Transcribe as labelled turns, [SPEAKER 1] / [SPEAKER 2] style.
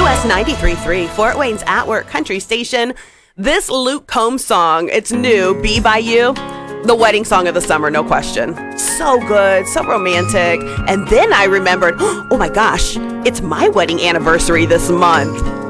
[SPEAKER 1] WS 93.3, Fort Wayne's At Work Country Station. This Luke Combs song, it's new, Be By You. The wedding song of the summer, no question. So good, so romantic. And then I remembered, oh my gosh, it's my wedding anniversary this month.